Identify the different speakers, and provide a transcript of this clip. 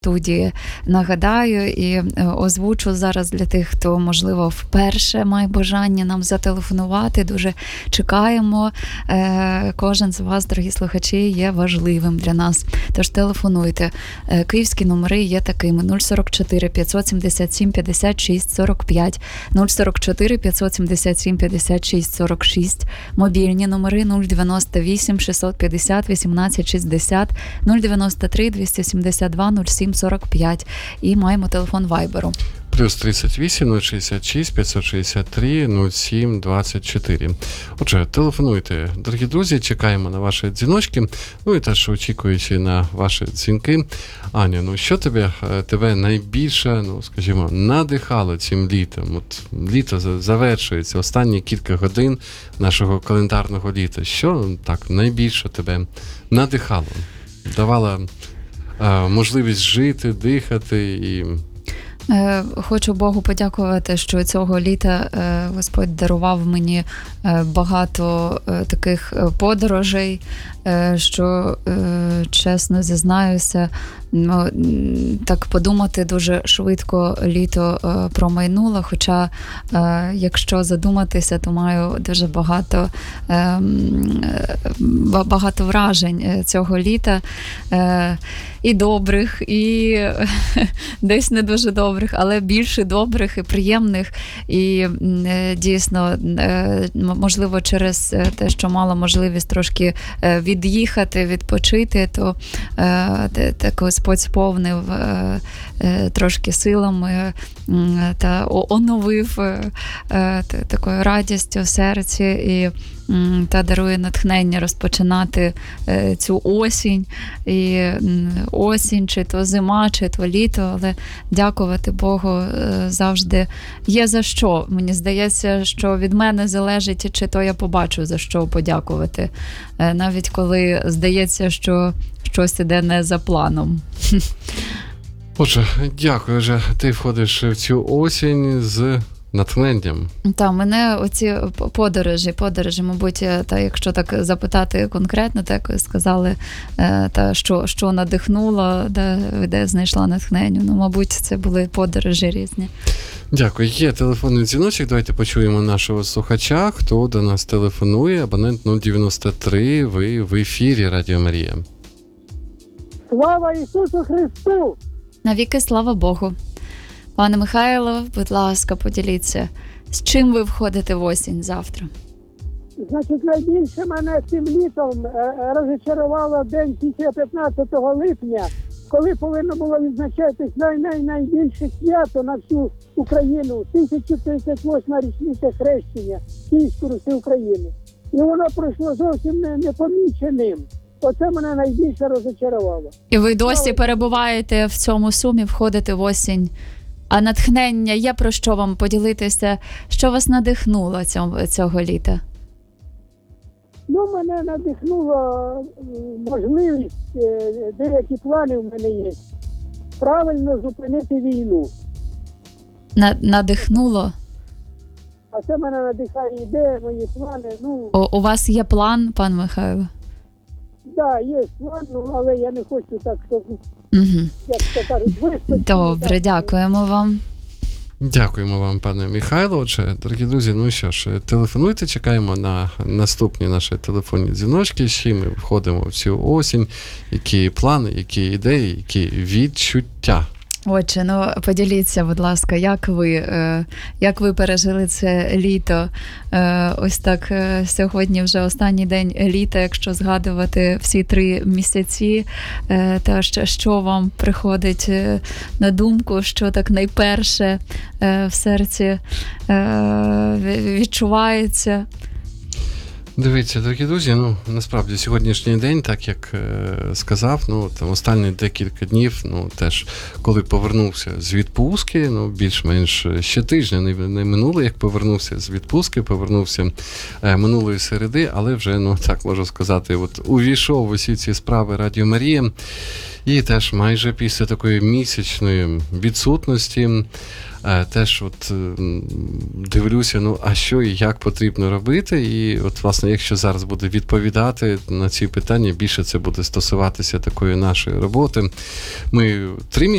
Speaker 1: студії. Нагадаю і озвучу зараз для тих, хто, можливо, вперше має бажання нам зателефонувати. Дуже чекаємо. Кожен з вас, дорогі слухачі, є важливим для нас. Тож телефонуйте. Київські номери є такими: 044 577 56 45, 044 577 56 46, мобільні номери 098 650 18 60, 093 272 07 45 і маємо телефон Вайберу.
Speaker 2: Плюс 38 066 563 07 24. Отже, телефонуйте, дорогі друзі, чекаємо на ваші дзвіночки, ну і теж очікуючи на ваші дзвінки. Аня, ну що тебе найбільше, ну скажімо, надихало цим літом? От літо завершується, останні кілька годин нашого календарного літа. Що так найбільше тебе надихало? Давало можливість жити, дихати і...
Speaker 1: Хочу Богу подякувати, що цього літа Господь дарував мені багато таких подорожей, що, чесно зізнаюся, так подумати, дуже швидко літо промайнуло, хоча, якщо задуматися, то маю дуже багато вражень цього літа, і добрих, і десь не дуже добрих, але більше добрих і приємних, і дійсно, можливо, через те, що мала можливість трошки від'їхати, відпочити, то так Господь сповнив трошки силами та оновив такою радістю в серці і та дарує натхнення розпочинати цю осінь, і осінь, чи то зима, чи то літо, але дякувати Богу завжди є за що. Мені здається, що від мене залежить, чи то я побачу, за що подякувати. Навіть коли здається, що щось іде не за планом.
Speaker 2: Отже, дякую, вже ти входиш в цю осінь з натхненням.
Speaker 1: Так, мене оці подорожі, мабуть, та якщо так запитати конкретно, так ви сказали, та що надихнуло, де знайшла натхнення, ну, мабуть, це були подорожі різні.
Speaker 2: Дякую. Є телефонний дзвіночок, давайте почуємо нашого слухача, хто до нас телефонує, абонент 093, ви в ефірі Радіо Марія.
Speaker 3: Слава Ісусу Христу!
Speaker 1: Навіки слава Богу. Пане Михайло, будь ласка, поділіться, з чим ви входите в осінь завтра?
Speaker 3: Значить, найбільше мене цим літом розчарувало день після 15 липня, коли повинно було відзначатись найбільше свято на всю Україну, 1038 річниця хрещення Київської Русі України. І воно пройшло зовсім непоміченим. Оце мене найбільше розчарувало.
Speaker 1: І ви досі перебуваєте в цьому сумі, входите в осінь. А натхнення є про що вам поділитися? Що вас надихнуло цього літа?
Speaker 3: Ну, мене надихнуло можливість, деякі плани в мене є, правильно зупинити війну.
Speaker 1: Надихнуло?
Speaker 3: А це мене надихає ідея, мої плани. Ну,
Speaker 1: у вас є план, пан Михайло?
Speaker 3: Так, є план, але я не хочу так, як це кажуть, вистачити.
Speaker 1: Добре, дякуємо вам.
Speaker 2: Дякуємо вам, пане Михайло. Отже, дорогі друзі, ну що ж, телефонуйте, чекаємо на наступні наші телефонні дзвіночки, з чим ми входимо в цю осінь, які плани, які ідеї, які відчуття.
Speaker 1: Отже, ну поділіться, будь ласка, як ви пережили це літо? Ось так, сьогодні вже останній день літа, якщо згадувати всі 3 місяці, та що вам приходить на думку, що так найперше в серці відчувається?
Speaker 2: Дивіться, дорогі друзі, ну, насправді, сьогоднішній день, так як сказав, ну, там, останні декілька днів, ну, теж, коли повернувся з відпустки, ну, більш-менш ще тижня не минуло, як повернувся з відпустки, повернувся минулої середи, але вже, ну, так можу сказати, от увійшов в усі ці справи Радіо Марія. І теж майже після такої місячної відсутності теж от дивлюся, ну, а що і як потрібно робити. І от, власне, якщо зараз буде відповідати на ці питання, більше це буде стосуватися такої нашої роботи. Ми 3